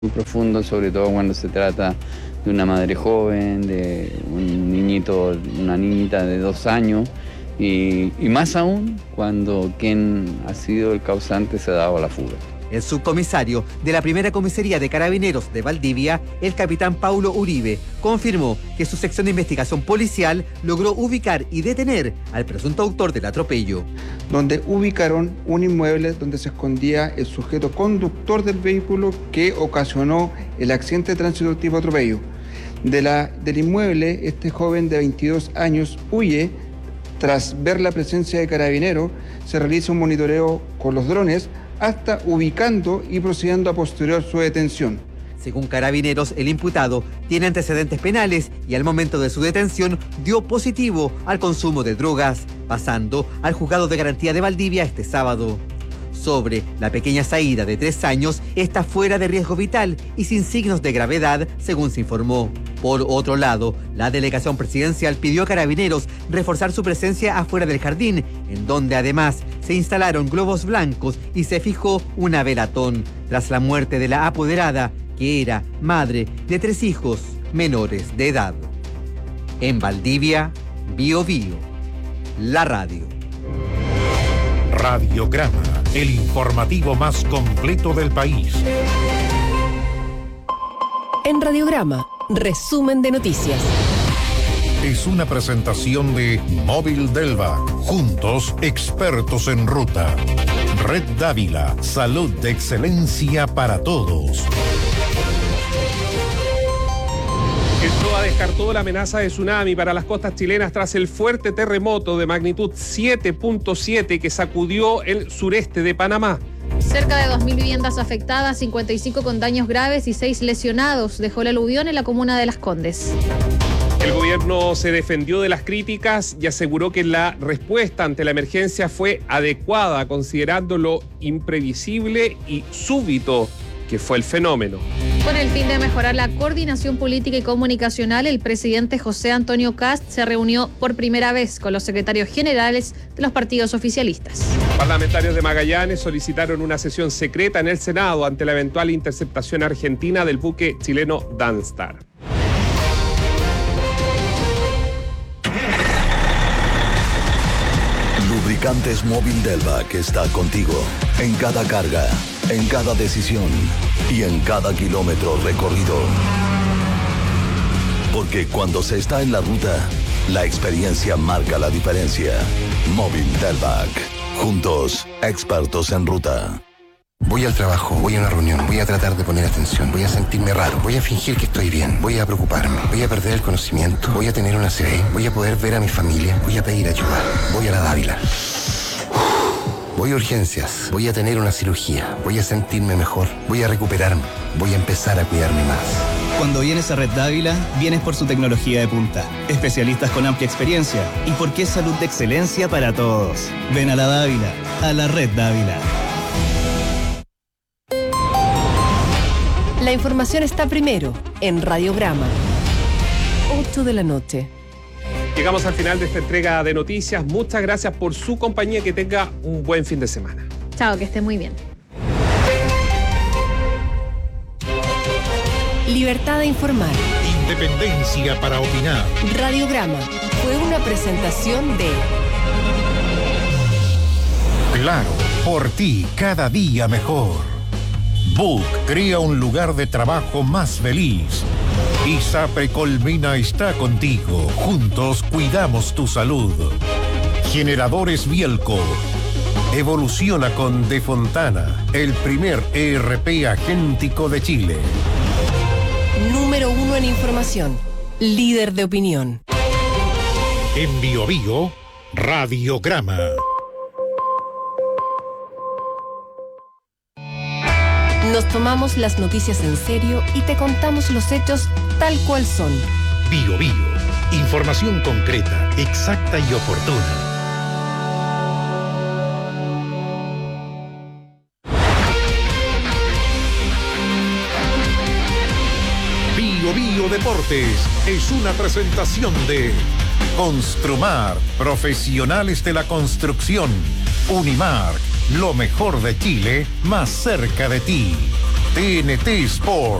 Muy profundo, sobre todo cuando se trata de una madre joven, de un niñito, una niñita de 2 años, y más aún cuando quien ha sido el causante se ha dado a la fuga. El subcomisario de la primera comisaría de Carabineros de Valdivia, el capitán Paulo Uribe, confirmó que su sección de investigación policial logró ubicar y detener al presunto autor del atropello. Donde ubicaron un inmueble donde se escondía el sujeto conductor del vehículo que ocasionó el accidente de tránsito tipo atropello. Del inmueble, este joven de 22 años huye. Tras ver la presencia de carabineros, se realiza un monitoreo con los drones hasta ubicando y procediendo a posterior su detención. Según Carabineros, el imputado tiene antecedentes penales y al momento de su detención dio positivo al consumo de drogas, pasando al juzgado de garantía de Valdivia este sábado. Sobre la pequeña Zaida de 3 años, está fuera de riesgo vital y sin signos de gravedad, según se informó. Por otro lado, la delegación presidencial pidió a Carabineros reforzar su presencia afuera del jardín, en donde además se instalaron globos blancos y se fijó una velatón, tras la muerte de la apoderada, que era madre de 3 hijos menores de edad. En Valdivia, Bío Bío, la radio. Radiograma, el informativo más completo del país. En Radiograma, resumen de noticias. Es una presentación de Móvil Delva. Juntos, expertos en ruta. Red Dávila, salud de excelencia para todos. El SOA descartó la amenaza de tsunami para las costas chilenas tras el fuerte terremoto de magnitud 7.7 que sacudió el sureste de Panamá. Cerca de 2.000 viviendas afectadas, 55 con daños graves y 6 lesionados. Dejó el aluvión en la comuna de Las Condes. El gobierno se defendió de las críticas y aseguró que la respuesta ante la emergencia fue adecuada, considerando lo imprevisible y súbito que fue el fenómeno. Con el fin de mejorar la coordinación política y comunicacional, el presidente José Antonio Kast se reunió por primera vez con los secretarios generales de los partidos oficialistas. Parlamentarios de Magallanes solicitaron una sesión secreta en el Senado ante la eventual interceptación argentina del buque chileno Danstar. Lubricantes Móvil Delva, que está contigo en cada carga, en cada decisión y en cada kilómetro recorrido. Porque cuando se está en la ruta, la experiencia marca la diferencia. Móvil Delvac. Juntos, expertos en ruta. Voy al trabajo, voy a una reunión, voy a tratar de poner atención, voy a sentirme raro, voy a fingir que estoy bien, voy a preocuparme, voy a perder el conocimiento, voy a tener una CB, voy a poder ver a mi familia, voy a pedir ayuda, voy a la Dávila. Voy a urgencias, voy a tener una cirugía, voy a sentirme mejor, voy a recuperarme, voy a empezar a cuidarme más. Cuando vienes a Red Dávila, vienes por su tecnología de punta, especialistas con amplia experiencia y porque es salud de excelencia para todos. Ven a la Dávila, a la Red Dávila. La información está primero en Radiograma. 8 de la noche. Llegamos al final de esta entrega de noticias. Muchas gracias por su compañía. Que tenga un buen fin de semana. Chao, que esté muy bien. Libertad de informar. Independencia para opinar. Radiograma fue una presentación de Claro, por ti cada día mejor. Book crea un lugar de trabajo más feliz. ISAPRE Colmena está contigo. Juntos cuidamos tu salud. Generadores Bielco. Evoluciona con De Fontana, el primer ERP agéntico de Chile. Número 1 en información. Líder de opinión. En Bío Bío, Radiograma. Nos tomamos las noticias en serio y te contamos los hechos tal cual son. Bío Bío. Información concreta, exacta y oportuna. Bío Bío Deportes es una presentación de Construmar, profesionales de la construcción. Unimar, lo mejor de Chile, más cerca de ti. TNT Sport.